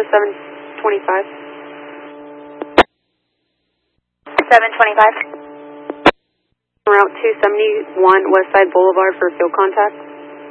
to 725. 725. Route 271 Westside Boulevard for field contact.